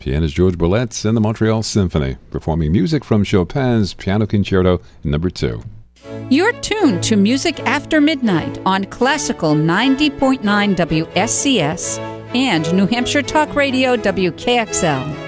Pianist George Bourlet and the Montreal Symphony, performing music from Chopin's Piano Concerto No. 2. You're tuned to Music After Midnight on Classical 90.9 WSCS and New Hampshire Talk Radio WKXL.